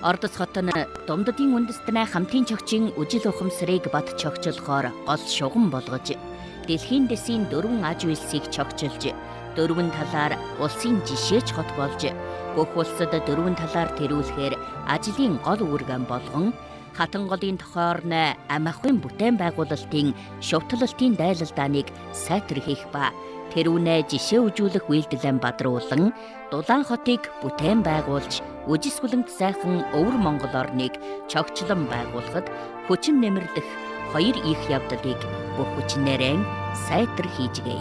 Ордос хот нь Думддын үндэстнээ хамтын чогчийн үжил ухамсарыг бат чогчлохоор гол шугам болгож, дэлхийн дэсийн 4 аж үйлсийг чогчилж, 4 талаар улсын жишээч хот болж, бүх улсад 4 талаар тэрүүлэхээр ажлын гол үүргэн болгон, хатан голын тохоор нь ам ахуйн бүтээн байгуулалтын шувталтын дайлалдааныг сайтархих ба тэрүүнээ жишээ үзүүлэх үйлдэлэн бадруулан, Дулаан хотыг бүтээн байгуулж, үжисгүлэнт сайхан өвөр Монгол орныг чогчлон байгуулахад хүчин нэмэрлэх 2 их явдлыг бүх хүчнээрээ сайтар хийжгээе.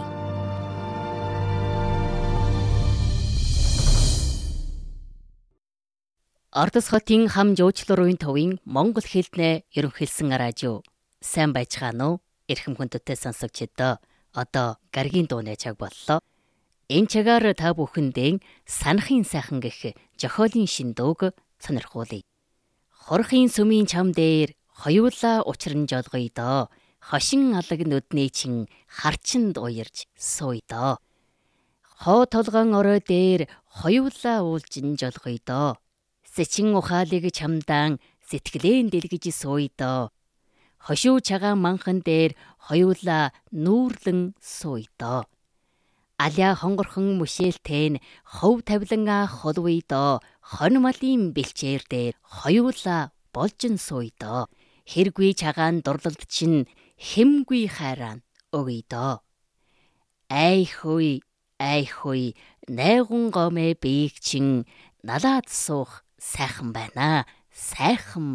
Ордос хотын хам жуучлалын төвийн Монгол хэлнээ ерөнхийлсөн радио. Сайн байцгаана уу? Эрхэм хүндтэй сонсогчдоо. Одоо гаргийн дууны цаг боллоо. Энэ цагаар та бүхэндээ санахын сайхан гэх зохиолын шиндөөг сонирхуулъя. Хорхын сүмийн чам дээр хоёулаа учран жолгоё доо. Хошин алаг нүдний чин харчинд уярж сууя доо. Хоо толгоон орой дээр хоёулаа уулжин жолгоё доо. Сэчин ухаалыг чамдаан сэтгэлэн дэлгэж сууя доо. Хошуу чагаан манхан дээр хоёулаа нүүрлэн сууя доо. Аля хонгорхон мөшөөлтэн хов тавилан холвъя доо. Хон малын бэлчээр дээр хоёулаа болжин сууя доо. Хэргүй чагаан дурлалд чин хэмгүй хайрaan өгье доо. Ай хүй найгун гомэ биег чин налаад суух сайхан байна. Сайхан